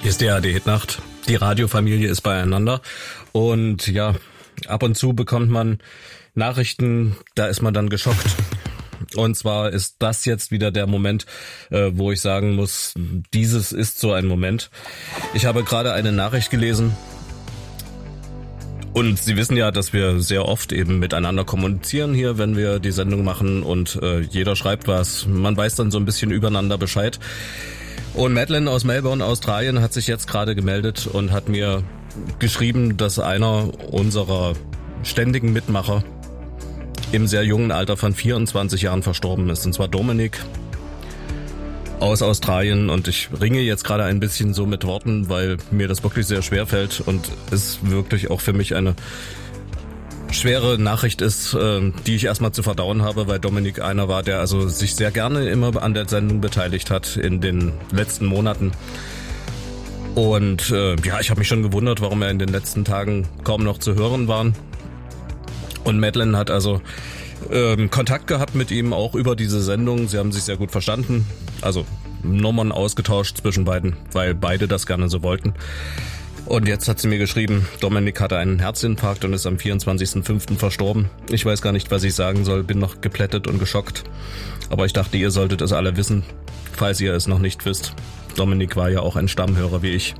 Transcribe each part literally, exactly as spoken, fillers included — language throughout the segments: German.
Hier ist die A R D-Hitnacht. Die Radiofamilie ist beieinander. Und ja, ab und zu bekommt man Nachrichten, da ist man dann geschockt. Und zwar ist das jetzt wieder der Moment, äh, wo ich sagen muss, dieses ist so ein Moment. Ich habe gerade eine Nachricht gelesen. Und Sie wissen ja, dass wir sehr oft eben miteinander kommunizieren hier, wenn wir die Sendung machen und äh, jeder schreibt was. Man weiß dann so ein bisschen übereinander Bescheid. Und Madeline aus Melbourne, Australien, hat sich jetzt gerade gemeldet und hat mir geschrieben, dass einer unserer ständigen Mitmacher im sehr jungen Alter von vierundzwanzig Jahren verstorben ist. Und zwar Dominik aus Australien. Und ich ringe jetzt gerade ein bisschen so mit Worten, weil mir das wirklich sehr schwer fällt und es wirklich auch für mich eine schwere Nachricht ist, die ich erstmal zu verdauen habe, weil Dominik einer war, der also sich sehr gerne immer an der Sendung beteiligt hat in den letzten Monaten. Und äh, ja, ich habe mich schon gewundert, warum er in den letzten Tagen kaum noch zu hören war. Und Madeline hat also ähm, Kontakt gehabt mit ihm, auch über diese Sendung. Sie haben sich sehr gut verstanden, also Nummern ausgetauscht zwischen beiden, weil beide das gerne so wollten. Und jetzt hat sie mir geschrieben, Dominik hatte einen Herzinfarkt und ist am vierundzwanzigsten fünften verstorben. Ich weiß gar nicht, was ich sagen soll, bin noch geplättet und geschockt. Aber ich dachte, ihr solltet es alle wissen, falls ihr es noch nicht wisst. Dominik war ja auch ein Stammhörer wie ich.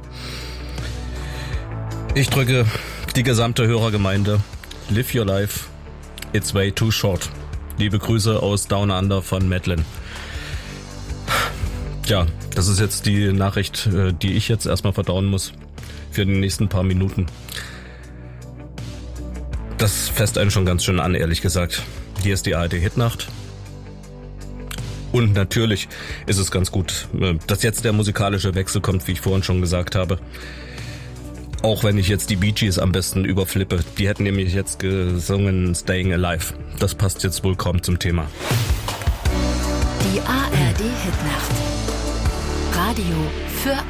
Ich drücke die gesamte Hörergemeinde. Live your life, it's way too short. Liebe Grüße aus Down Under von Madeline. Ja, das ist jetzt die Nachricht, die ich jetzt erstmal verdauen muss. Für die nächsten paar Minuten. Das fässt einen schon ganz schön an, ehrlich gesagt. Hier ist die A R D-Hitnacht. Und natürlich ist es ganz gut, dass jetzt der musikalische Wechsel kommt, wie ich vorhin schon gesagt habe. Auch wenn ich jetzt die Bee Gees am besten überflippe. Die hätten nämlich jetzt gesungen Staying Alive. Das passt jetzt wohl kaum zum Thema. Die A R D-Hitnacht. Radio für